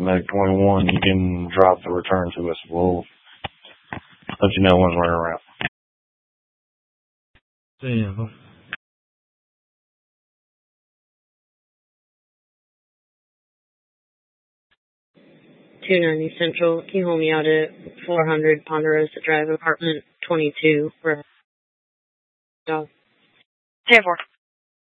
Medic 21, you can drop the return to us. We'll let you know when we're around. Damn. 290 Central, can you hold me out at 400 Ponderosa Drive, apartment 22? 10-4.